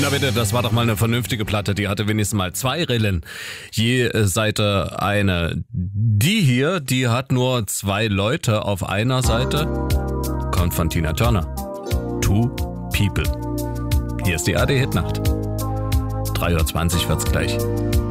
Na bitte, das war doch mal eine vernünftige Platte. Die hatte wenigstens mal 2 Rillen. Je Seite eine. Die hier, die hat nur 2 Leute auf einer Seite. Kommt von Tina Turner. Two People. Hier ist die AD Hit Nacht. 3:20 Uhr wird's gleich.